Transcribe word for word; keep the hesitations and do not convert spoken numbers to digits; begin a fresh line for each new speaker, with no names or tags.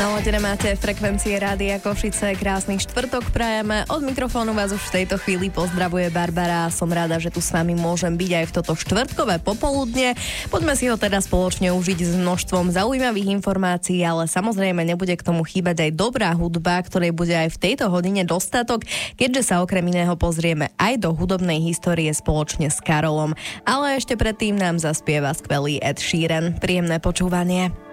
Naladené máte frekvencie Rádia Košice, krásny štvrtok prajeme. Od mikrofónu vás už v tejto chvíli pozdravuje Barbara. Som rada, že tu s vami môžem byť aj v toto štvrtkové popoludne. Poďme si ho teda spoločne užiť s množstvom zaujímavých informácií, ale samozrejme nebude k tomu chýbať aj dobrá hudba, ktorej bude aj v tejto hodine dostatok, keďže sa okrem iného pozrieme aj do hudobnej histórie spoločne s Karolom. Ale ešte predtým nám zaspieva skvelý Ed Sheeran. Príjemné počúvanie.